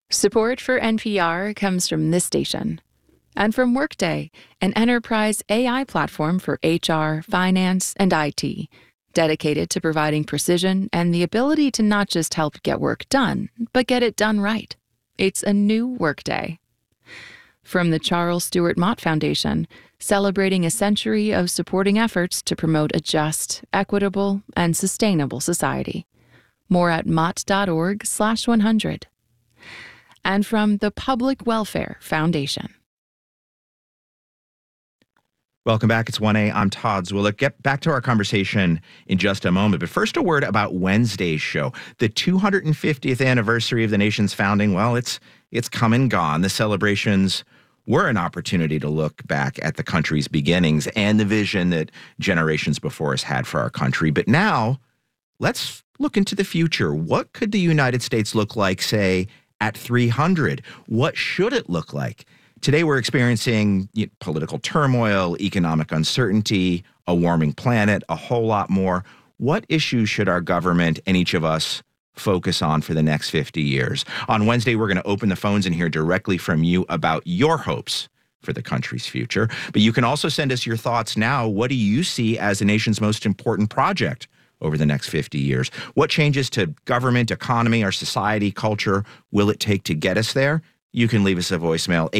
Support for NPR comes from this station and from Workday, an enterprise AI platform for HR, finance, and IT, dedicated to providing precision and the ability to not just help get work done, but get it done right. It's a new Workday. From the Charles Stewart Mott Foundation, celebrating a century of supporting efforts to promote a just, equitable, and sustainable society. More at mott.org/100. And from the Public Welfare Foundation. Welcome back. It's 1A. I'm Todd Zwillich. Get back to our conversation in just a moment. But first, a word about Wednesday's show. The 250th anniversary of the nation's founding, well, it's come and gone. The celebrations were an opportunity to look back at the country's beginnings and the vision that generations before us had for our country. But now, let's look into the future. What could the United States look like, say, at 300? What should it look like? Today, we're experiencing political turmoil, economic uncertainty, a warming planet, a whole lot more. What issues should our government and each of us focus on for the next 50 years? On Wednesday, we're going to open the phones and hear directly from you about your hopes for the country's future. But you can also send us your thoughts now. What do you see as the nation's most important project over the next 50 years? What changes to government, economy, our society, culture will it take to get us there? You can leave us a voicemail,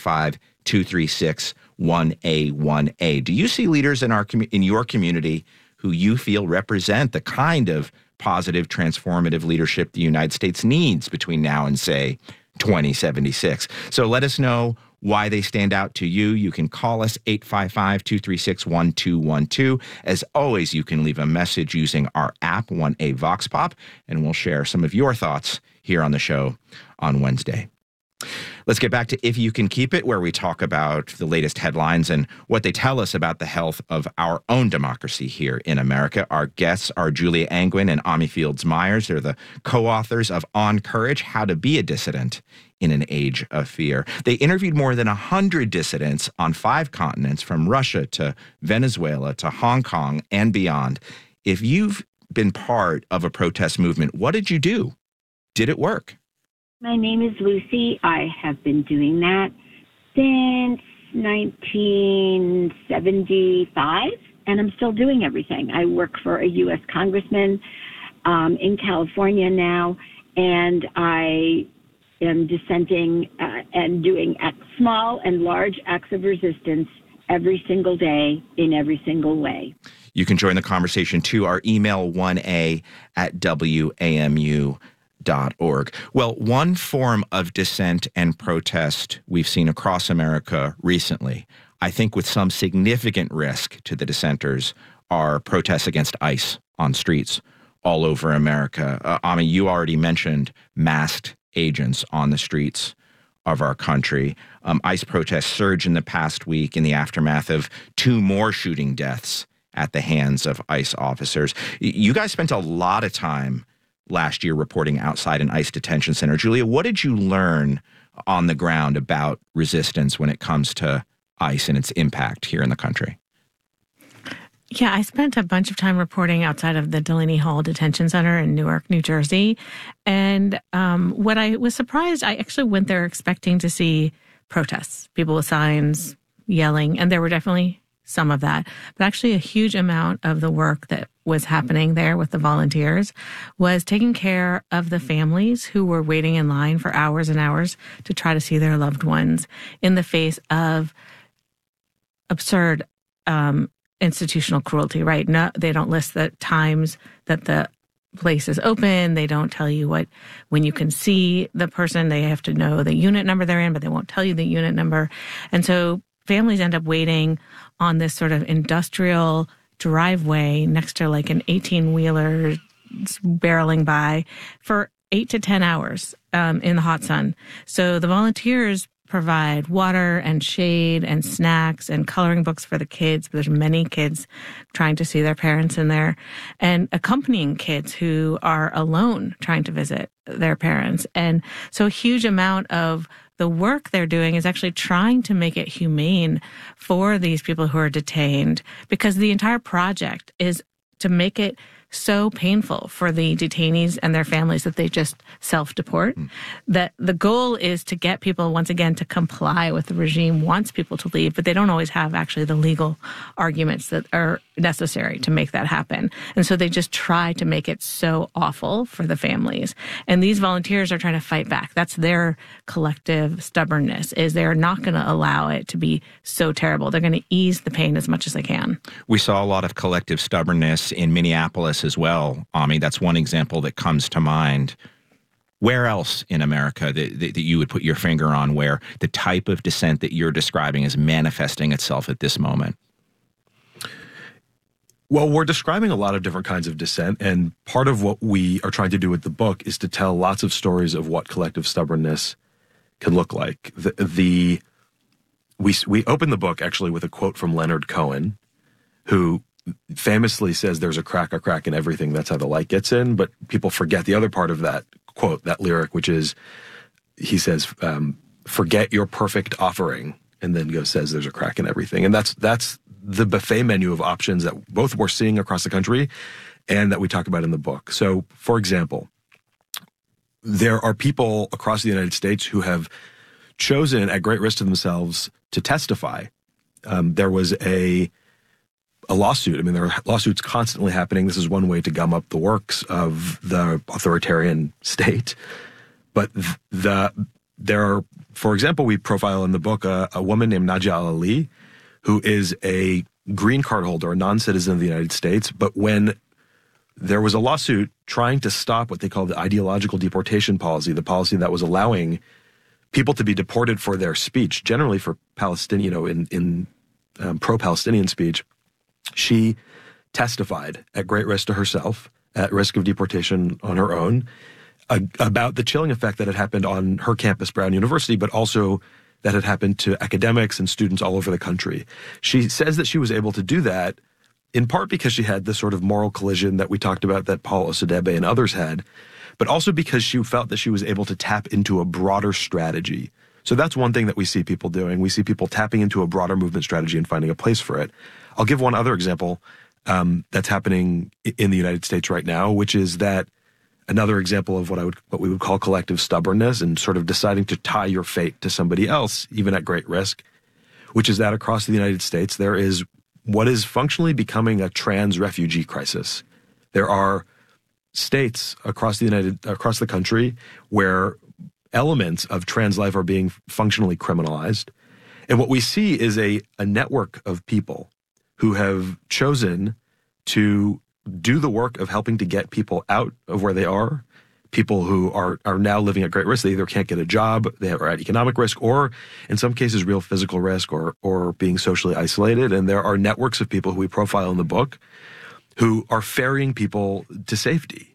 855-236-1A1A. Do you see leaders in your community who you feel represent the kind of positive, transformative leadership the United States needs between now and, say, 2076? So let us know why they stand out to you. You can call us 855-236-1212. As always, you can leave a message using our app, 1A Vox Pop, and we'll share some of your thoughts here on the show on Wednesday. Let's get back to If You Can Keep It, where we talk about the latest headlines and what they tell us about the health of our own democracy here in America. Our guests are Julia Angwin and Ami Fields Myers. They're the co-authors of On Courage, How to Be a Dissident in an Age of Fear. They interviewed more than 100 dissidents on 5 continents, from Russia to Venezuela to Hong Kong and beyond. If you've been part of a protest movement, what did you do? Did it work? My name is Lucy. I have been doing that since 1975, and I'm still doing everything. I work for a U.S. congressman in California now, and I am dissenting and doing small and large acts of resistance every single day in every single way. You can join the conversation too. Our email, 1A@WAMU.org. Well, one form of dissent and protest we've seen across America recently, I think with some significant risk to the dissenters, are protests against ICE on streets all over America. Ami, you already mentioned masked agents on the streets of our country. ICE protests surged in the past week in the aftermath of 2 more shooting deaths at the hands of ICE officers. You guys spent a lot of time last year reporting outside an ICE detention center. Julia, what did you learn on the ground about resistance when it comes to ICE and its impact here in the country? Yeah, I spent a bunch of time reporting outside of the Delaney Hall Detention Center in Newark, New Jersey. And what I was surprised, I actually went there expecting to see protests, people with signs, yelling, and there were definitely some of that. But actually a huge amount of the work that was happening there with the volunteers was taking care of the families who were waiting in line for hours and hours to try to see their loved ones in the face of absurd institutional cruelty, right? No, they don't list the times that the place is open. They don't tell you when you can see the person. They have to know the unit number they're in, but they won't tell you the unit number. And so families end up waiting on this sort of industrial driveway next to like an 18-wheeler barreling by for 8 to 10 hours in the hot sun. So the volunteers provide water and shade and snacks and coloring books for the kids. There's many kids trying to see their parents in there, and accompanying kids who are alone trying to visit their parents. And so a huge amount of the work they're doing is actually trying to make it humane for these people who are detained, because the entire project is to make it so painful for the detainees and their families that they just self-deport. That the goal is to get people, once again, to comply with the regime wants people to leave, but they don't always have actually the legal arguments that are necessary to make that happen. And so they just try to make it so awful for the families. And these volunteers are trying to fight back. That's their collective stubbornness, is they're not going to allow it to be so terrible. They're going to ease the pain as much as they can. We saw a lot of collective stubbornness in Minneapolis as well, Ami. That's one example that comes to mind. Where else in America that you would put your finger on where the type of dissent that you're describing is manifesting itself at this moment? Well, we're describing a lot of different kinds of dissent, and part of what we are trying to do with the book is to tell lots of stories of what collective stubbornness can look like. We open the book actually with a quote from Leonard Cohen, who famously says there's a crack in everything, that's how the light gets in, but people forget the other part of that quote, that lyric, which is, he says, forget your perfect offering, and then says there's a crack in everything. And that's the buffet menu of options that both we're seeing across the country and that we talk about in the book. So, for example, there are people across the United States who have chosen, at great risk to themselves, to testify. There was a lawsuit. I mean, there are lawsuits constantly happening. This is one way to gum up the works of the authoritarian state. But there are, for example, we profile in the book a woman named Najia al-Ali, who is a green card holder, a non-citizen of the United States. But when there was a lawsuit trying to stop what they call the ideological deportation policy, the policy that was allowing people to be deported for their speech, generally for Palestinian, in pro-Palestinian speech, she testified at great risk to herself, at risk of deportation on her own, about the chilling effect that had happened on her campus, Brown University, but also that had happened to academics and students all over the country. She says that she was able to do that in part because she had this sort of moral collision that we talked about that Paul Osadebe and others had, but also because she felt that she was able to tap into a broader strategy. So that's one thing that we see people doing. We see people tapping into a broader movement strategy and finding a place for it. I'll give one other example that's happening in the United States right now, which is that another example of what we would call collective stubbornness and sort of deciding to tie your fate to somebody else, even at great risk, which is that across the United States, there is what is functionally becoming a trans refugee crisis. There are states across the country where elements of trans life are being functionally criminalized. And what we see is a network of people who have chosen to do the work of helping to get people out of where they are, people who are now living at great risk. They either can't get a job, they are at economic risk, or in some cases real physical risk or being socially isolated. And there are networks of people who we profile in the book who are ferrying people to safety.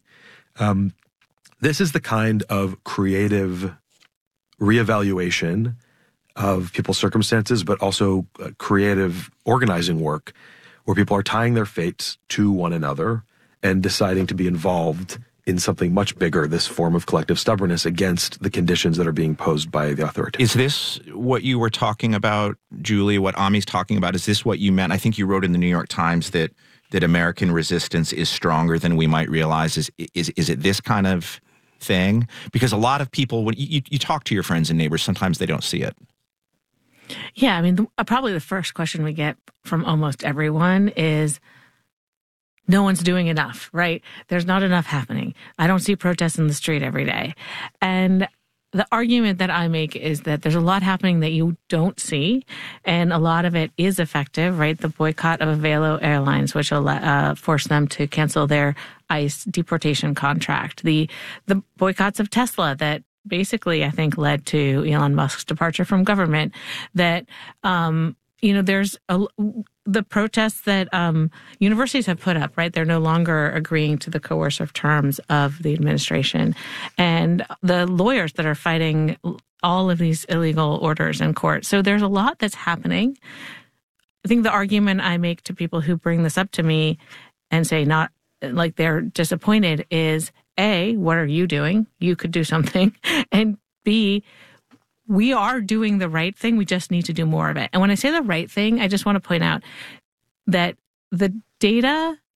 This is the kind of creative reevaluation of people's circumstances, but also creative organizing work where people are tying their fates to one another and deciding to be involved in something much bigger, this form of collective stubbornness against the conditions that are being posed by the authorities. Is this what you were talking about, Julie, what Ami's talking about? Is this what you meant? I think you wrote in the New York Times that American resistance is stronger than we might realize. Is it this kind of thing? Because a lot of people, when you talk to your friends and neighbors, sometimes they don't see it. Yeah, I mean, probably the first question we get from almost everyone is, no one's doing enough, right? There's not enough happening. I don't see protests in the street every day. And the argument that I make is that there's a lot happening that you don't see, and a lot of it is effective, right? The boycott of Avelo Airlines, which forced them to cancel their ICE deportation contract. The boycotts of Tesla that basically, I think, led to Elon Musk's departure from government. That, there's the protests that universities have put up, right? They're no longer agreeing to the coercive terms of the administration. And the lawyers that are fighting all of these illegal orders in court. So there's a lot that's happening. I think the argument I make to people who bring this up to me and say not like they're disappointed is, A, what are you doing? You could do something. And B, we are doing the right thing. We just need to do more of it. And when I say the right thing, I just want to point out that the data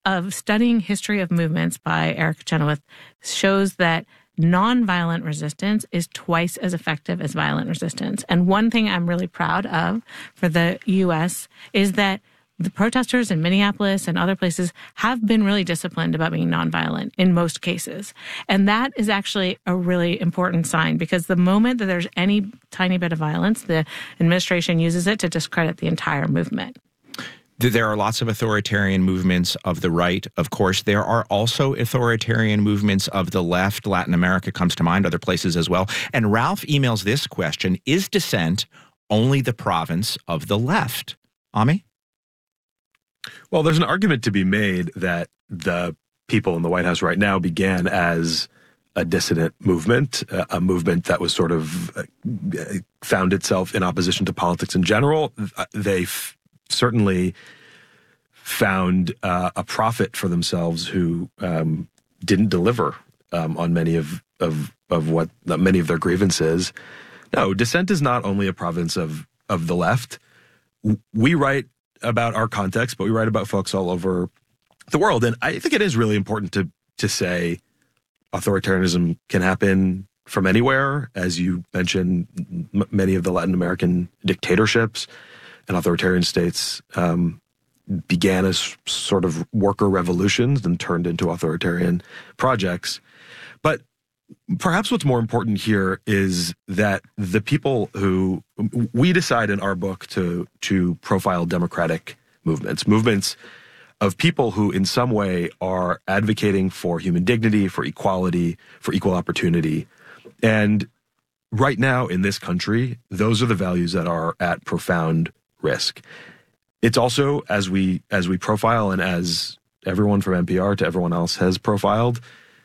of studying history of movements by Eric Chenoweth shows that nonviolent resistance is twice as effective as violent resistance. And one thing I'm really proud of for the U.S. is that the protesters in Minneapolis and other places have been really disciplined about being nonviolent in most cases. And that is actually a really important sign, because the moment that there's any tiny bit of violence, the administration uses it to discredit the entire movement. There are lots of authoritarian movements of the right. Of course, there are also authoritarian movements of the left. Latin America comes to mind, other places as well. And Ralph emails this question: is dissent only the province of the left? Ami? Well, there's an argument to be made that the people in the White House right now began as a dissident movement, a movement that was sort of found itself in opposition to politics in general. They certainly found a prophet for themselves who didn't deliver on many of what many of their grievances. No, dissent is not only a province of the left. We write about our context, but we write about folks all over the world. And I think it is really important to say authoritarianism can happen from anywhere. As you mentioned, many of the Latin American dictatorships and authoritarian states began as sort of worker revolutions and turned into authoritarian projects. But perhaps what's more important here is that the people who we decide in our book to profile democratic movements of people who in some way are advocating for human dignity, for equality, for equal opportunity. And right now in this country, those are the values that are at profound risk. It's also, as we profile, and as everyone from NPR to everyone else has profiled,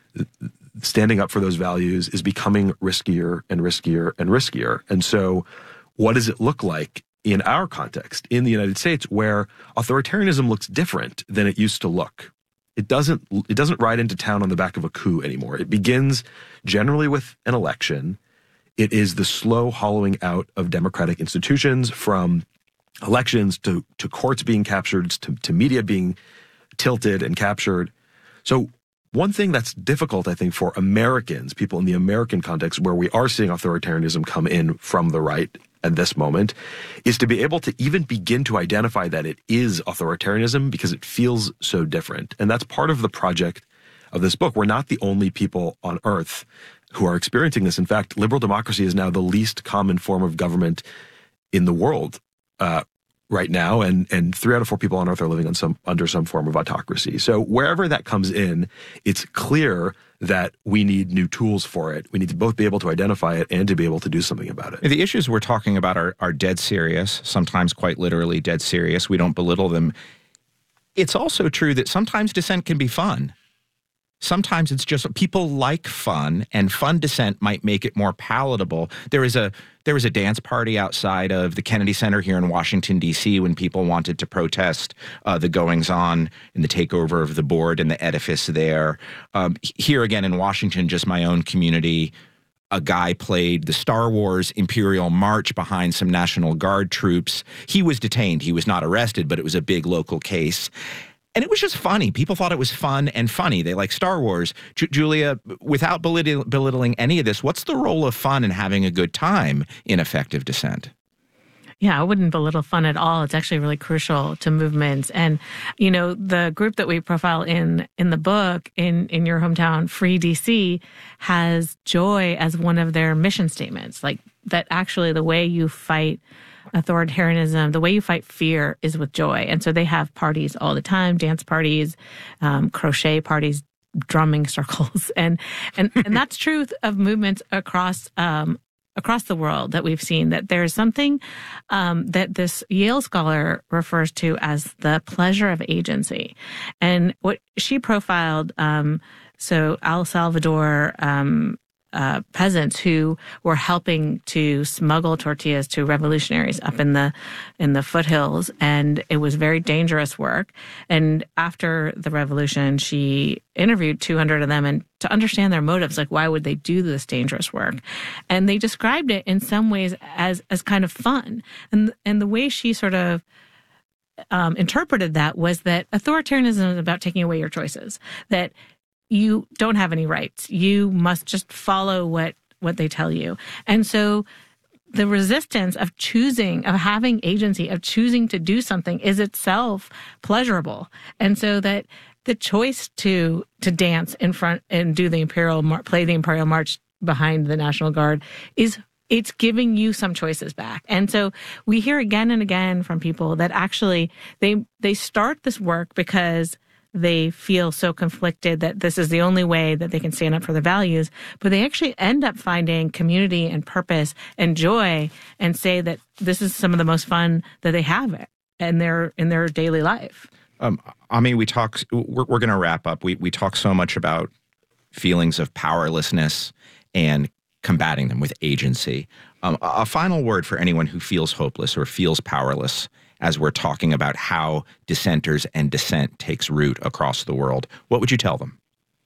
standing up for those values is becoming riskier and riskier and riskier. And so what does it look like in our context, in the United States, where authoritarianism looks different than it used to look? It doesn't ride into town on the back of a coup anymore. It begins generally with an election. It is the slow hollowing out of democratic institutions, from elections to courts being captured, to media being tilted and captured. So one thing that's difficult, I think, for Americans, people in the American context, where we are seeing authoritarianism come in from the right at this moment, is to be able to even begin to identify that it is authoritarianism, because it feels so different. And that's part of the project of this book. We're not the only people on earth who are experiencing this. In fact, liberal democracy is now the least common form of government in the world right now, and 3 out of 4 people on earth are living on under some form of autocracy. So wherever that comes in, it's clear that we need new tools for it. We need to both be able to identify it and to be able to do something about it. The issues we're talking about are dead serious, sometimes quite literally dead serious. We don't belittle them. It's also true that sometimes dissent can be fun. Sometimes it's just people like fun, and fun dissent might make it more palatable. There was a dance party outside of the Kennedy Center here in Washington, D.C. when people wanted to protest the goings-on in the takeover of the board and the edifice there. Here again in Washington, just my own community, a guy played the Star Wars Imperial March behind some National Guard troops. He was detained. He was not arrested, but it was a big local case. And it was just funny. People thought it was fun and funny. They like Star Wars. Julia, without belittling any of this, what's the role of fun and having a good time in effective dissent? Yeah, I wouldn't belittle fun at all. It's actually really crucial to movements. And, you know, the group that we profile in the book, in your hometown, Free DC, has joy as one of their mission statements. Like, that actually the way you fight authoritarianism, the way you fight fear, is with joy. And so they have parties all the time, dance parties, crochet parties, drumming circles. And that's true of movements across the world that we've seen, that there's something that this Yale scholar refers to as the pleasure of agency. And what she profiled, so El Salvador peasants who were helping to smuggle tortillas to revolutionaries up in the foothills, and it was very dangerous work. And after the revolution, she interviewed 200 of them and to understand their motives, like why would they do this dangerous work? And they described it in some ways as kind of fun. And the way she sort of interpreted that was that authoritarianism is about taking away your choices, that you don't have any rights. You must just follow what they tell you. And so the resistance of choosing, of having agency, of choosing to do something is itself pleasurable. And so that the choice to dance in front and do the play the Imperial March behind the National Guard it's giving you some choices back. And so we hear again and again from people that actually they start this work because they feel so conflicted that this is the only way that they can stand up for their values, but they actually end up finding community and purpose and joy and say that this is some of the most fun that they have in their daily life. Ami, we're going to wrap up. We talk so much about feelings of powerlessness and combating them with agency. A final word for anyone who feels hopeless or feels powerless as we're talking about how dissenters and dissent takes root across the world. What would you tell them?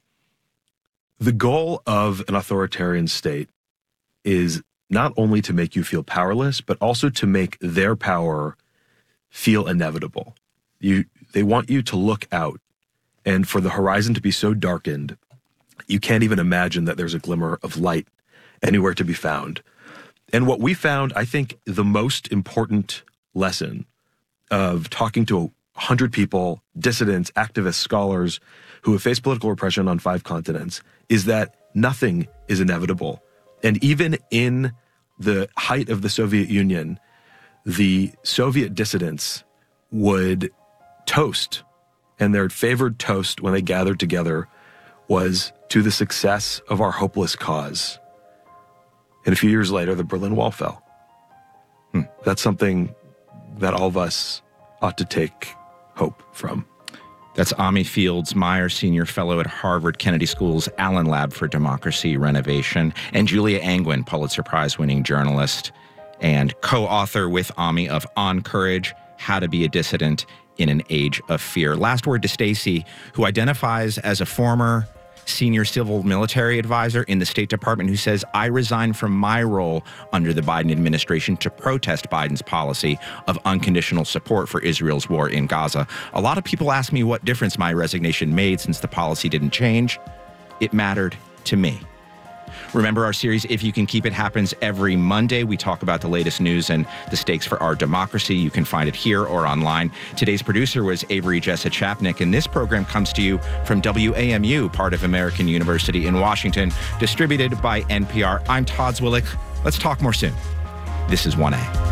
The goal of an authoritarian state is not only to make you feel powerless, but also to make their power feel inevitable. They want you to look out, and for the horizon to be so darkened, you can't even imagine that there's a glimmer of light anywhere to be found. And what we found, I think, the most important lesson of talking to 100 people, dissidents, activists, scholars who have faced political repression on 5 continents, is that nothing is inevitable. And even in the height of the Soviet Union, the Soviet dissidents would toast, and their favored toast when they gathered together was to the success of our hopeless cause. And a few years later, the Berlin Wall fell. That's something that all of us ought to take hope from. That's Ami Fields Meyer, Senior Fellow at Harvard Kennedy School's Allen Lab for Democracy Renovation, and Julia Angwin, Pulitzer Prize-winning journalist and co-author with Ami of On Courage, How to Be a Dissident in an Age of Fear. Last word to Stacey, who identifies as a former senior civil military advisor in the State Department, who says, I resigned from my role under the Biden administration to protest Biden's policy of unconditional support for Israel's war in Gaza. A lot of people ask me what difference my resignation made since the policy didn't change. It mattered to me. Remember, our series, If You Can Keep It, happens every Monday. We talk about the latest news and the stakes for our democracy. You can find it here or online. Today's producer was Avery Jessa Chapnick, and this program comes to you from WAMU, part of American University in Washington, distributed by NPR. I'm Todd Zwillich. Let's talk more soon. This is 1A.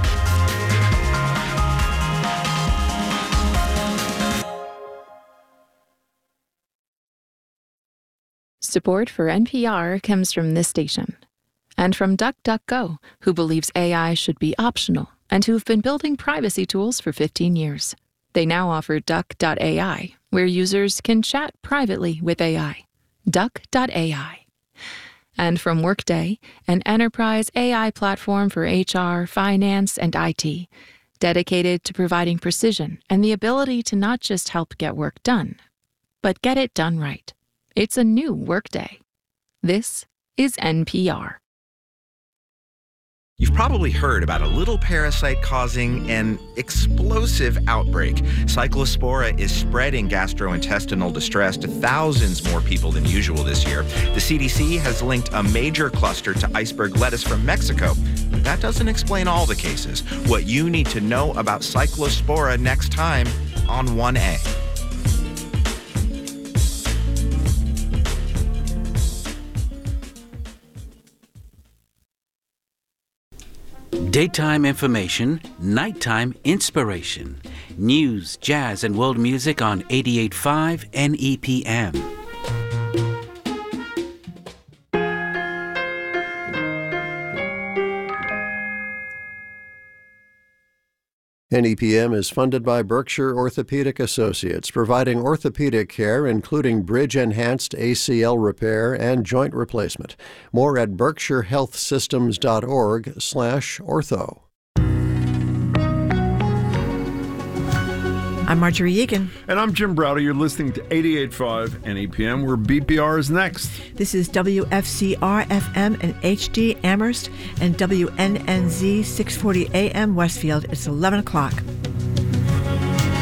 Support for NPR comes from this station and from DuckDuckGo, who believes AI should be optional and who've been building privacy tools for 15 years. They now offer Duck.ai, where users can chat privately with AI. Duck.ai. And from Workday, an enterprise AI platform for HR, finance, and IT, dedicated to providing precision and the ability to not just help get work done, but get it done right. It's a new Workday. This is NPR. You've probably heard about a little parasite causing an explosive outbreak. Cyclospora is spreading gastrointestinal distress to thousands more people than usual this year. The CDC has linked a major cluster to iceberg lettuce from Mexico. But that doesn't explain all the cases. What you need to know about Cyclospora next time on 1A. Daytime information, nighttime inspiration. News, jazz, and world music on 88.5 NEPM. NEPM is funded by Berkshire Orthopedic Associates, providing orthopedic care including bridge-enhanced ACL repair and joint replacement. More at berkshirehealthsystems.org/ortho. I'm Marjorie Egan. And I'm Jim Browder. You're listening to 88.5 NEPM, where BPR is next. This is WFCR-FM and HD Amherst and WNNZ 640 AM Westfield. It's 11 o'clock.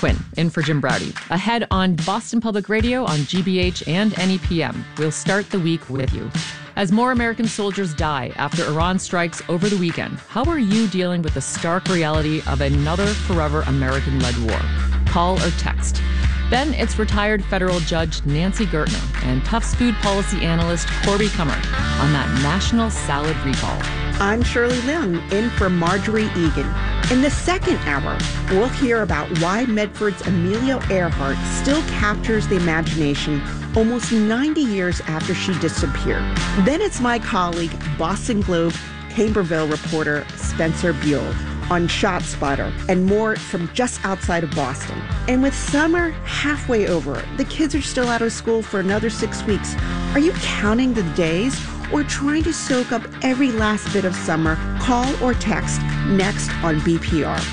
Quinn, in for Jim Browdy. Ahead on Boston Public Radio on GBH and NEPM. We'll start the week with you. As more American soldiers die after Iran strikes over the weekend, how are you dealing with the stark reality of another forever American-led war? Call or text. Then it's retired federal judge Nancy Gertner and Tufts food policy analyst Corby Kummer on that national salad recall. I'm Shirley Leung, in for Marjorie Egan. In the second hour, we'll hear about why Medford's Amelia Earhart still captures the imagination almost 90 years after she disappeared. Then it's my colleague, Boston Globe Camberville reporter Spencer Buell on ShotSpotter and more from just outside of Boston. And with summer halfway over, the kids are still out of school for another 6 weeks. Are you counting the days or trying to soak up every last bit of summer? Call or text next on BPR.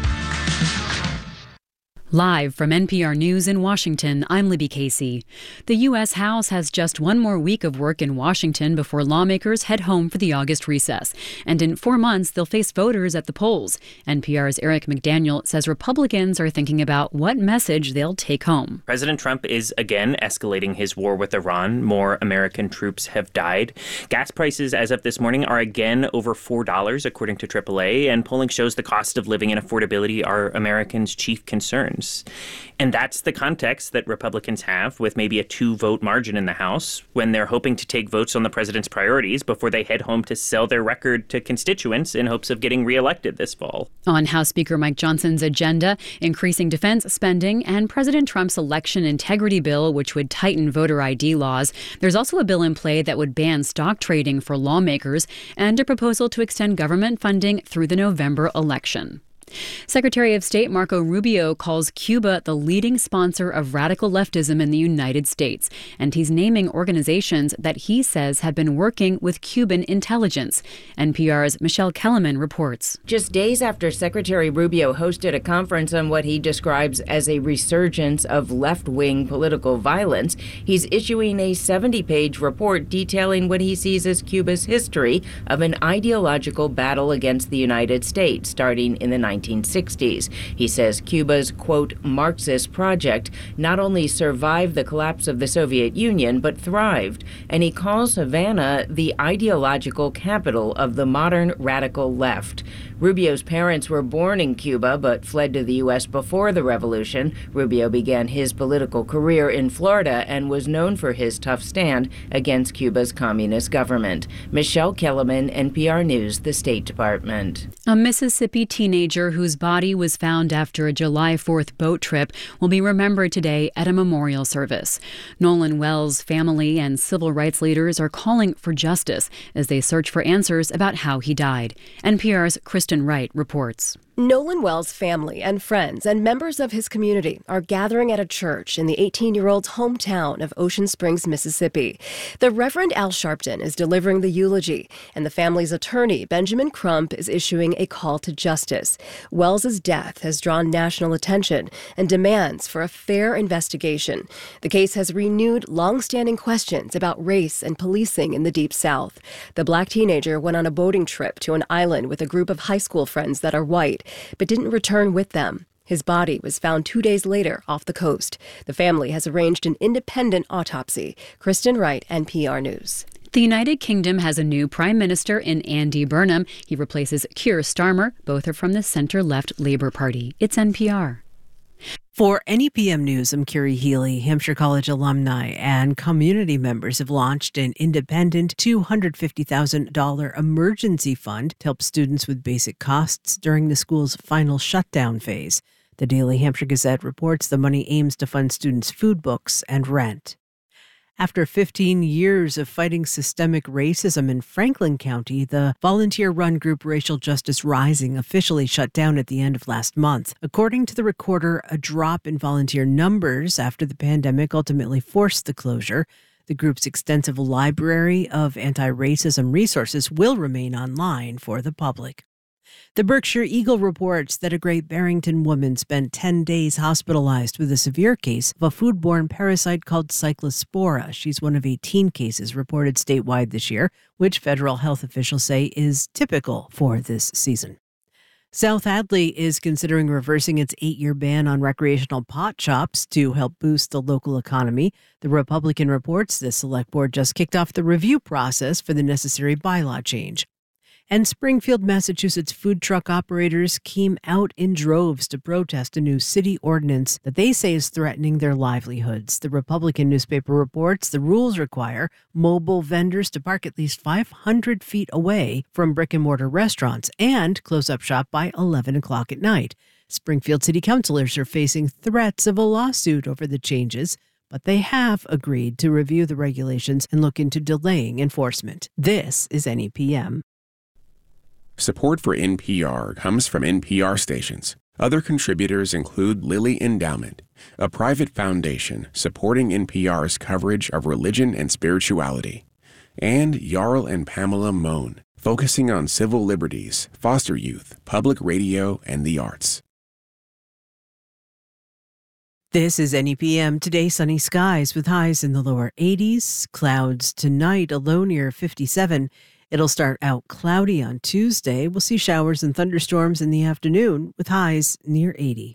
Live from NPR News in Washington, I'm Libby Casey. The U.S. House has just one more week of work in Washington before lawmakers head home for the August recess. And in 4 months, they'll face voters at the polls. NPR's Eric McDaniel says Republicans are thinking about what message they'll take home. President Trump is again escalating his war with Iran. More American troops have died. Gas prices as of this morning are again over $4, according to AAA. And polling shows the cost of living and affordability are Americans' chief concerns. And that's the context that Republicans have with maybe a 2-vote margin in the House when they're hoping to take votes on the president's priorities before they head home to sell their record to constituents in hopes of getting reelected this fall. On House Speaker Mike Johnson's agenda, increasing defense spending and President Trump's election integrity bill, which would tighten voter ID laws. There's also a bill in play that would ban stock trading for lawmakers and a proposal to extend government funding through the November election. Secretary of State Marco Rubio calls Cuba the leading sponsor of radical leftism in the United States, and he's naming organizations that he says have been working with Cuban intelligence. NPR's Michelle Kellerman reports. Just days after Secretary Rubio hosted a conference on what he describes as a resurgence of left-wing political violence, he's issuing a 70-page report detailing what he sees as Cuba's history of an ideological battle against the United States, starting in the 1960s. He says Cuba's, quote, Marxist project not only survived the collapse of the Soviet Union, but thrived. And he calls Havana the ideological capital of the modern radical left. Rubio's parents were born in Cuba, but fled to the U.S. before the revolution. Rubio began his political career in Florida and was known for his tough stand against Cuba's communist government. Michelle Kellerman, NPR News, the State Department. A Mississippi teenager whose body was found after a July 4th boat trip will be remembered today at a memorial service. Nolan Wells' family and civil rights leaders are calling for justice as they search for answers about how he died. NPR's Kristen Wright reports. Nolan Wells' family and friends and members of his community are gathering at a church in the 18-year-old's hometown of Ocean Springs, Mississippi. The Reverend Al Sharpton is delivering the eulogy, and the family's attorney, Benjamin Crump, is issuing a call to justice. Wells' death has drawn national attention and demands for a fair investigation. The case has renewed long-standing questions about race and policing in the Deep South. The black teenager went on a boating trip to an island with a group of high school friends that are white, but didn't return with them. His body was found 2 days later off the coast. The family has arranged an independent autopsy. Kristen Wright, NPR News. The United Kingdom has a new prime minister in Andy Burnham. He replaces Keir Starmer. Both are from the center-left Labour Party. It's NPR. For NEPM News, I'm Carrie Healy. Hampshire College alumni and community members have launched an independent $250,000 emergency fund to help students with basic costs during the school's final shutdown phase. The Daily Hampshire Gazette reports the money aims to fund students' food books and rent. After 15 years of fighting systemic racism in Franklin County, the volunteer-run group Racial Justice Rising officially shut down at the end of last month. According to the Recorder, a drop in volunteer numbers after the pandemic ultimately forced the closure. The group's extensive library of anti-racism resources will remain online for the public. The Berkshire Eagle reports that a Great Barrington woman spent 10 days hospitalized with a severe case of a foodborne parasite called Cyclospora. She's one of 18 cases reported statewide this year, which federal health officials say is typical for this season. South Hadley is considering reversing its 8-year ban on recreational pot shops to help boost the local economy. The Republican reports the select board just kicked off the review process for the necessary bylaw change. And Springfield, Massachusetts food truck operators came out in droves to protest a new city ordinance that they say is threatening their livelihoods. The Republican newspaper reports the rules require mobile vendors to park at least 500 feet away from brick-and-mortar restaurants and close up shop by 11 o'clock at night. Springfield city councilors are facing threats of a lawsuit over the changes, but they have agreed to review the regulations and look into delaying enforcement. This is NEPM. Support for NPR comes from NPR stations. Other contributors include Lilly Endowment, a private foundation supporting NPR's coverage of religion and spirituality, and Jarl and Pamela Mohn, focusing on civil liberties, foster youth, public radio, and the arts. This is NEPM. Today, sunny skies with highs in the lower 80s. Clouds tonight, a low near 57. It'll start out cloudy on Tuesday. We'll see showers and thunderstorms in the afternoon with highs near 80.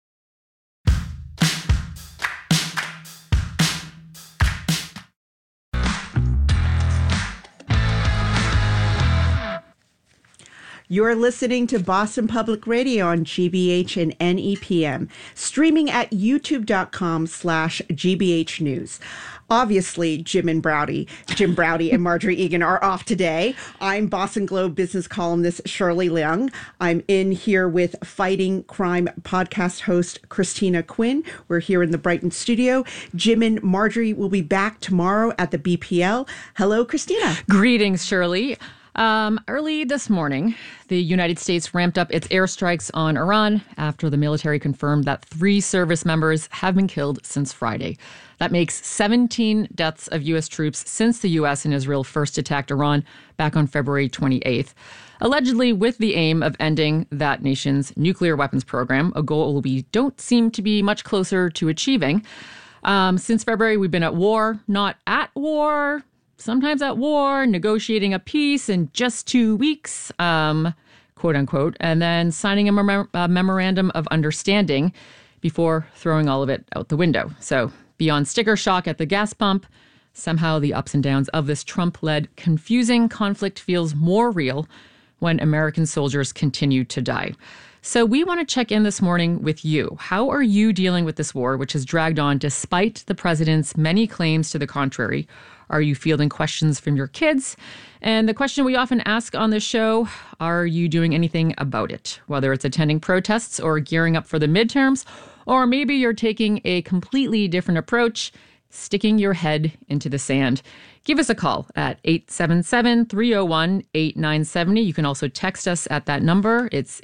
You're listening to Boston Public Radio on GBH and NEPM, streaming at youtube.com/GBH News. Obviously, Jim Braude and Marjorie Egan are off today. I'm Boston Globe business columnist Shirley Leung. I'm in here with Fighting Crime podcast host Christina Quinn. We're here in the Brighton studio. Jim and Marjorie will be back tomorrow at the BPL. Hello, Christina. Greetings, Shirley. Early this morning, the United States ramped up its airstrikes on Iran after the military confirmed that 3 service members have been killed since Friday. That makes 17 deaths of U.S. troops since the U.S. and Israel first attacked Iran back on February 28th, allegedly with the aim of ending that nation's nuclear weapons program, a goal we don't seem to be much closer to achieving. Since February, we've been at war, not at war, sometimes at war, negotiating a peace in just 2 weeks, quote unquote, and then signing a memorandum of understanding before throwing all of it out the window. So beyond sticker shock at the gas pump, somehow the ups and downs of this Trump-led confusing conflict feels more real when American soldiers continue to die. So we want to check in this morning with you. How are you dealing with this war, which has dragged on despite the president's many claims to the contrary? Are you fielding questions from your kids? And the question we often ask on this show, are you doing anything about it? Whether it's attending protests or gearing up for the midterms, or maybe you're taking a completely different approach, sticking your head into the sand. Give us a call at 877-301-8970. You can also text us at that number. It's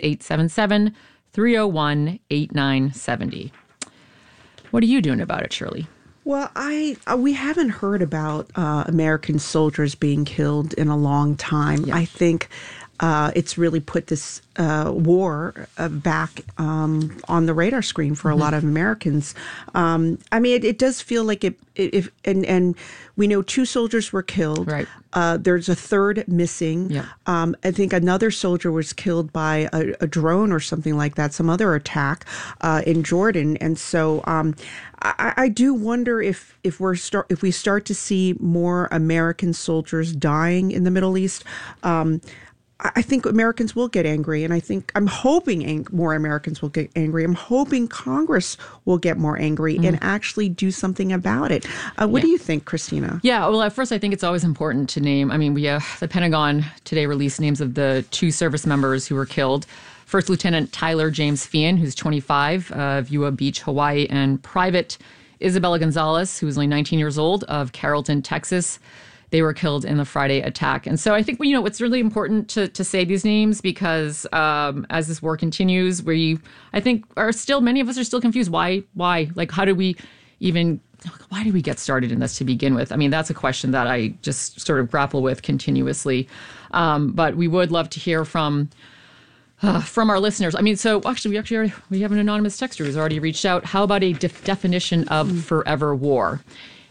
877-301-8970. What are you doing about it, Shirley? Well, we haven't heard about American soldiers being killed in a long time. Yeah. I think it's really put this war back on the radar screen for a lot of Americans. I mean, it does feel like and we know 2 soldiers were killed. Right. There's a 3rd missing. Yeah. I think another soldier was killed by a drone or something like that, some other attack in Jordan. And so I do wonder if we start to see more American soldiers dying in the Middle East. I think Americans will get angry, and I'm hoping more Americans will get angry. I'm hoping Congress will get more angry and actually do something about it. What do you think, Christina? Yeah, well, at first, I think it's always important to name. I mean, the Pentagon today released names of the 2 service members who were killed. First Lieutenant Tyler James Feehan, who's 25, of Ua Beach, Hawaii, and Private Isabella Gonzalez, who was only 19 years old, of Carrollton, Texas. They were killed in the Friday attack. And so I think, it's really important to say these names because as this war continues, many of us are still confused. Why? Like, why did we get started in this to begin with? I mean, that's a question that I just sort of grapple with continuously. But we would love to hear from our listeners. I mean, so actually we have an anonymous texter who's already reached out. How about a definition of forever war?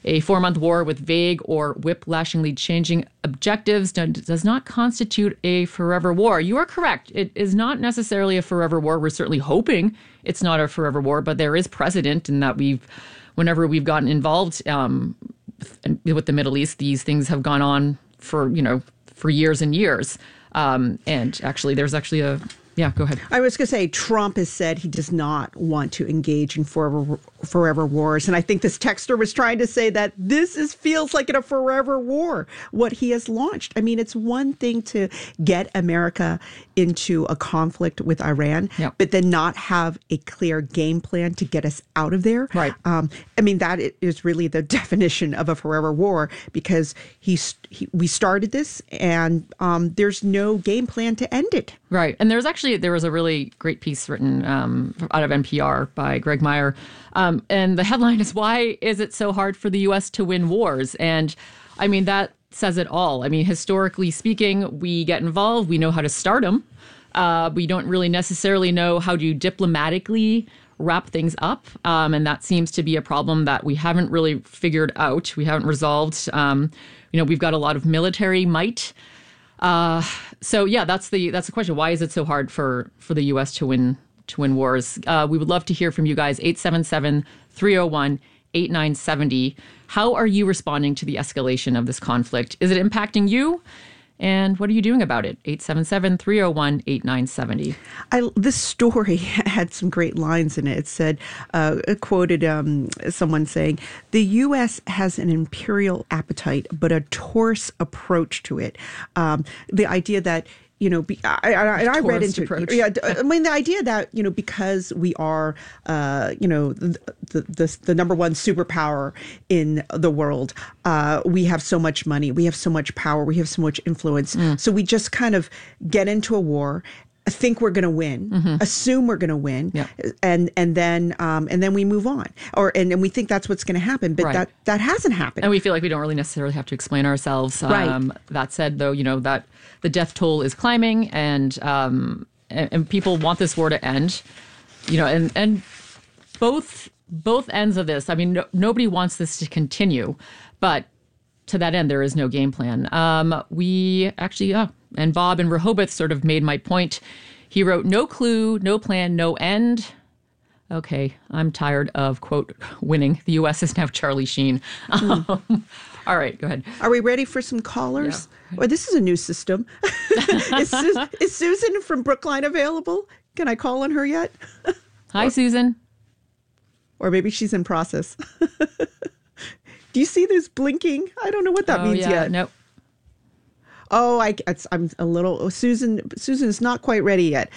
A 4-month war with vague or whiplashingly changing objectives does not constitute a forever war. You are correct. It is not necessarily a forever war. We're certainly hoping it's not a forever war, but there is precedent in that whenever we've gotten involved with the Middle East, these things have gone on for years and years. And actually, there's actually yeah, go ahead. I was going to say, Trump has said he does not want to engage in forever wars. And I think this texter was trying to say that this feels like a forever war, what he has launched. I mean, it's one thing to get America into a conflict with Iran, but then not have a clear game plan to get us out of there. Right. I mean, that is really the definition of a forever war, because we started this and there's no game plan to end it. Right. And there was a really great piece written out of NPR by Greg Meyer. And the headline is, "Why is it so hard for the U.S. to win wars?" And I mean, that says it all. I mean, historically speaking, we get involved. We know how to start them. We don't really necessarily know how to diplomatically wrap things up. And that seems to be a problem that we haven't really figured out. We haven't resolved. We've got a lot of military might. So yeah, that's the question. Why is it so hard for the U.S. to win wars? We would love to hear from you guys. 877-301-8970. How are you responding to the escalation of this conflict? Is it impacting you? And what are you doing about it? 877-301-8970. This story had some great lines in it. It said, it quoted someone saying, "The U.S. has an imperial appetite, but a terse approach to it." The idea that, I read into approach. Yeah. I mean, the idea that, because we are, the number one superpower in the world, we have so much money, we have so much power, we have so much influence. So we just kind of get into a war, think we're going to win, assume we're going to win, and then we move on, and we think that's what's going to happen, but that hasn't happened, and we feel like we don't really necessarily have to explain ourselves. Right. That said, though, that the death toll is climbing, and people want this war to end, and both ends of this. I mean, nobody wants this to continue, but to that end, there is no game plan. We actually, and Bob in Rehoboth sort of made my point. He wrote, "No clue, no plan, no end." Okay, I'm tired of, quote, winning. The U.S. is now Charlie Sheen. All right, go ahead. Are we ready for some callers? Yeah. Well, this is a new system. Is Susan from Brookline available? Can I call on her yet? Hi, Susan. Or maybe she's in process. Do you see this blinking? I don't know what that means yet. Nope. Oh, I'm a little. Susan is not quite ready yet.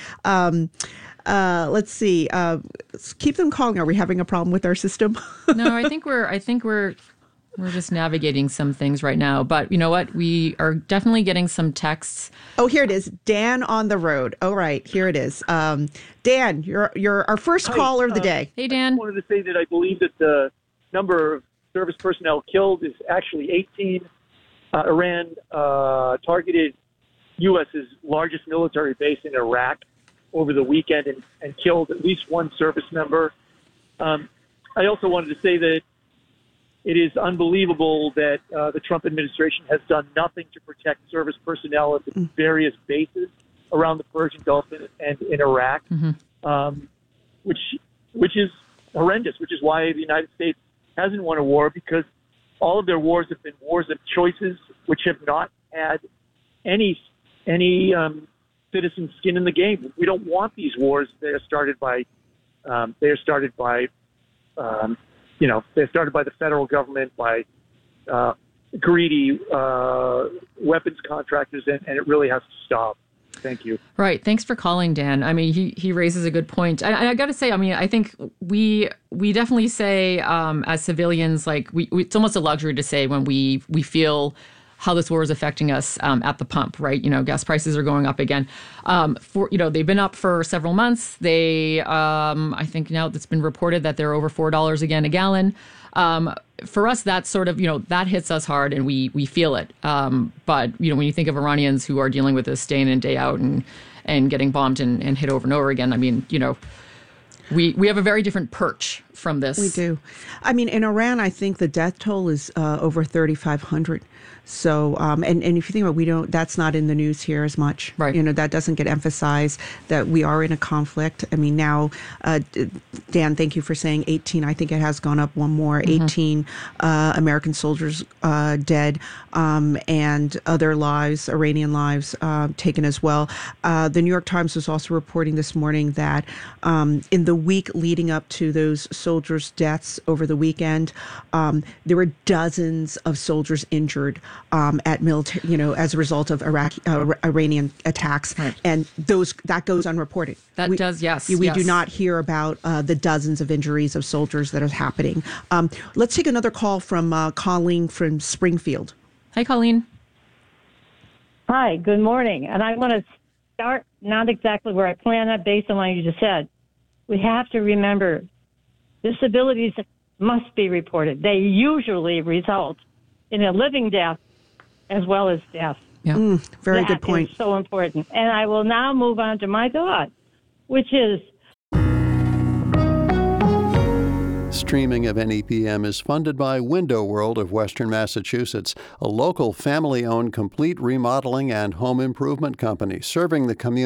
Let's see. Keep them calling. Are we having a problem with our system? No, I think we're just navigating some things right now. But you know what? We are definitely getting some texts. Oh, here it is. Dan on the road. All right, here it is. Dan, you're our first caller of the day. Hey, Dan. I wanted to say that I believe that the number of service personnel killed is actually 18. Iran targeted U.S.'s largest military base in Iraq over the weekend and killed at least one service member. I also wanted to say that it is unbelievable that the Trump administration has done nothing to protect service personnel at the various bases around the Persian Gulf and in Iraq, which is horrendous, which is why the United States hasn't won a war, because all of their wars have been wars of choices, which have not had any citizen skin in the game. We don't want these wars. They are started by the federal government, by greedy weapons contractors, and it really has to stop. Thank you. Right. Thanks for calling, Dan. I mean, he raises a good point. And I got to say, I mean, I think we definitely say as civilians, like it's almost a luxury to say when we feel how this war is affecting us at the pump, right? Gas prices are going up again. They've been up for several months. I think now it's been reported that they're over $4 again a gallon. For us, that's sort of, that hits us hard and we feel it. But, when you think of Iranians who are dealing with this day in and day out and getting bombed and hit over and over again, I mean, we have a very different perch from this. We do. I mean, in Iran, I think the death toll is over 3,500. So, and if you think about it, that's not in the news here as much. Right. That doesn't get emphasized, that we are in a conflict. I mean, now, Dan, thank you for saying 18. I think it has gone up one more. 18 American soldiers dead, and other lives, Iranian lives, taken as well. The New York Times was also reporting this morning that in the week leading up to those soldiers' deaths over the weekend, there were dozens of soldiers injured at military, as a result of Iranian attacks, right. and that goes unreported. That does, yes. We do not hear about the dozens of injuries of soldiers that are happening. Let's take another call from Colleen from Springfield. Hi, Colleen. Hi, good morning. And I want to start not exactly where I planned that based on what you just said. We have to remember disabilities must be reported. They usually result in a living death as well as death. Yeah. Very good point. That is so important. And I will now move on to my thought, which is... Streaming of NEPM is funded by Window World of Western Massachusetts, a local family-owned complete remodeling and home improvement company serving the community.